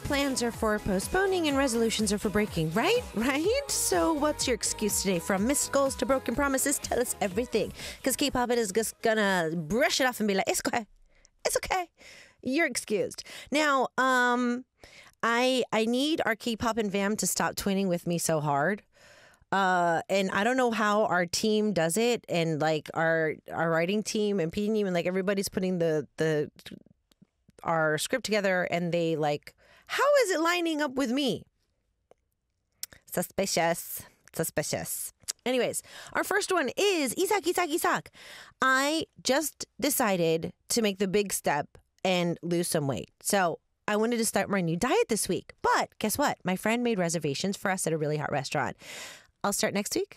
Plans are for postponing and resolutions are for breaking, right? Right? So what's your excuse today? From missed goals to broken promises, tell us everything. Because K-pop is just gonna brush it off and be like, it's okay. It's okay. You're excused. Now, I need our K-pop and Vam to stop twinning with me so hard. And I don't know how our team does it, and like our writing team and PD team and like everybody's putting our script together, and they like, how is it lining up with me? Suspicious. Anyways, our first one is Isak. I just decided to make the big step and lose some weight. So I wanted to start my new diet this week. But guess what? My friend made reservations for us at a really hot restaurant. I'll start next week.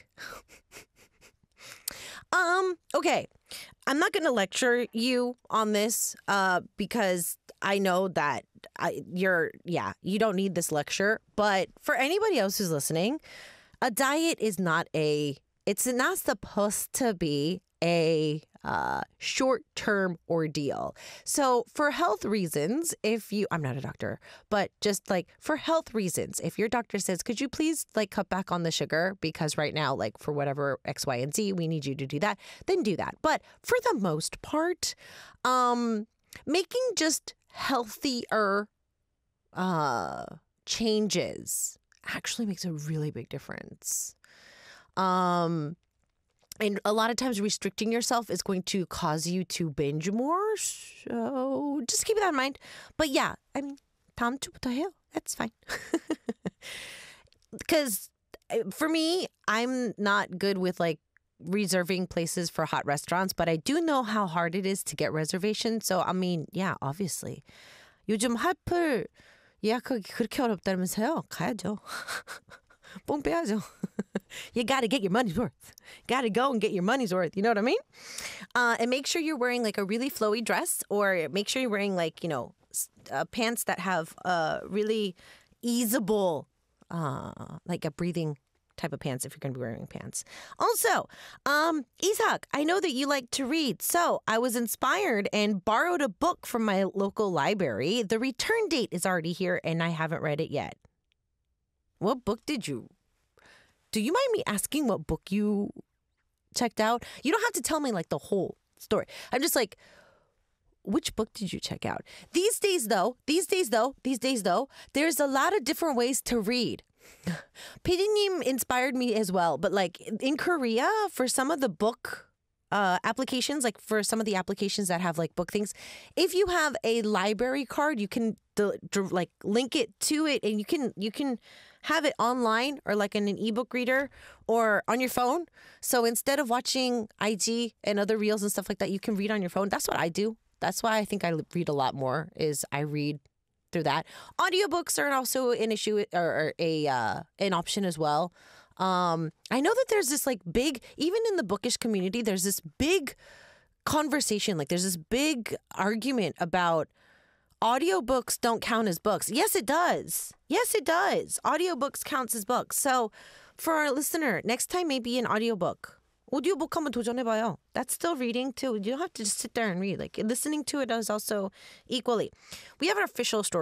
Okay. I'm not going to lecture you on this because I know that you don't need this lecture. But for anybody else who's listening, a diet is it's not supposed to be a short-term ordeal. So for health reasons, I'm not a doctor, but just like for health reasons, if your doctor says, could you please like cut back on the sugar because right now, like for whatever X, Y, and Z, we need you to do that, then do that. But for the most part, making just healthier changes actually makes a really big difference. And a lot of times restricting yourself is going to cause you to binge more. So just keep that in mind. But yeah, I mean, 다음 주부터 해요. That's fine. Because for me, I'm not good with like reserving places for hot restaurants, but I do know how hard it is to get reservations. So, I mean, yeah, obviously. 요즘 핫플 예약하기 그렇게 어렵다면서요? 가야죠. 뽕 빼야죠. You got to get your money's worth. Got to go and get your money's worth. You know what I mean? And make sure you're wearing like a really flowy dress, or make sure you're wearing like, pants that have really easeable, like a breathing type of pants if you're going to be wearing pants. Also, Isak, I know that you like to read. So I was inspired and borrowed a book from my local library. The return date is already here and I haven't read it yet. What book do you mind me asking what book you checked out? You don't have to tell me like the whole story. I'm just like, which book did you check out? These days though, there's a lot of different ways to read. 피디님 inspired me as well. But like in Korea, for some of the book applications, like for some of the applications that have like book things, if you have a library card, you can like link it to it, and you can have it online or like in an ebook reader or on your phone. So instead of watching IG and other reels and stuff like that, you can read on your phone. That's what I do. That's why I think I read a lot more, is I read through that. Audiobooks are also an issue or an option as well. I know that there's this like big, even in the bookish community, there's this big conversation. Like there's this big argument about audiobooks don't count as books. Yes, it does. Audiobooks counts as books. So for our listener, next time maybe an audiobook. 오디오북 한번 도전해봐요. That's still reading too. You don't have to just sit there and read. Like listening to it is also equally. We have an official story